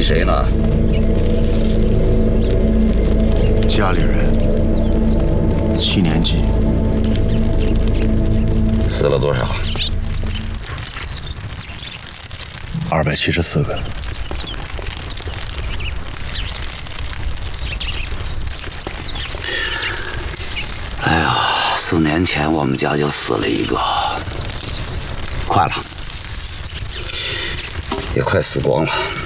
谁呢？ 家里人，7年级。 死了多少 ？274个。 哎呀，4年前我们家就死了一个，快了，也快死光了。